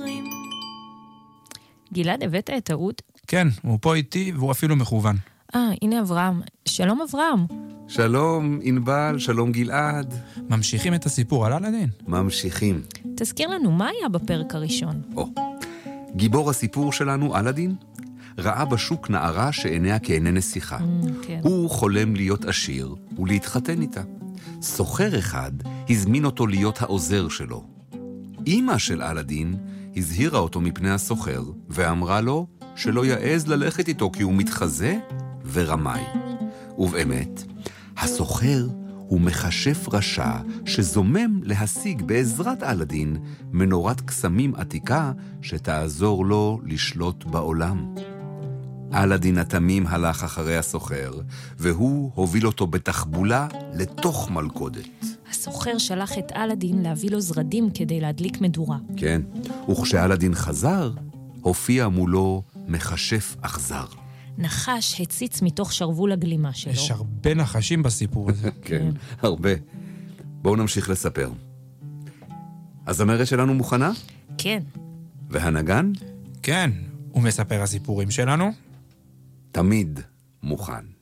זוכרים. גלעד, הבאת את העוד? כן, הוא פה איתי והוא אפילו מכוון. הנה אברהם. שלום אברהם. שלום ענבל, שלום גלעד. ממשיכים את הסיפור על אלאדין? ממשיכים. תזכיר לנו מה היה בפרק הראשון. גיבור הסיפור שלנו, אלאדין, ראה בשוק נערה שעיניה כעיני נסיכה. כן. הוא חולם להיות עשיר ולהתחתן איתה. סוחר אחד הזמין אותו להיות העוזר שלו. אמא של אלאדין הזהירה אותו מפני הסוחר ואמרה לו שלא יעז ללכת איתו כי הוא מתחזה ורמאי. ובאמת, הסוחר הוא מכשף רשע שזומם להשיג בעזרת אלאדין מנורת קסמים עתיקה שתעזור לו לשלוט בעולם. אלאדין התמים הלך אחרי הסוחר, והוא הוביל אותו בתחבולה לתוך מלכודת. הסוחר שלח את אלאדין להביא לו זרדים כדי להדליק מדורה. כן, וכשאלאדין חזר, הופיע מולו מכשף אכזר. נחש הציץ מתוך שרוול הגלימה שלו. יש הרבה נחשים בסיפור הזה. כן, הרבה. בואו נמשיך לספר. הזמרת שלנו מוכנה? כן. והנגן? כן, הוא מספר הסיפורים שלנו? תמיד מוכן.